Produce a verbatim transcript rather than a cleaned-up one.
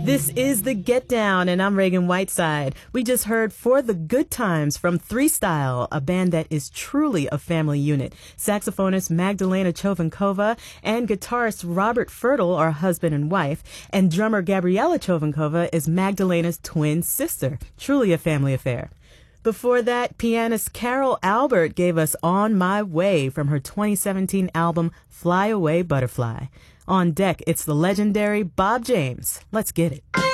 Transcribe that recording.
This is The Get Down, and I'm Reagan Whiteside. We just heard For the Good Times from Three Style, a band that is truly a family unit. Saxophonist Magdalena Chovankova and guitarist Robert Fertile are husband and wife, and drummer Gabriela Chovankova is Magdalena's twin sister. Truly a family affair. Before that, pianist Carol Albert gave us On My Way from her twenty seventeen album Fly Away Butterfly. On deck, it's the legendary Bob James. Let's get it.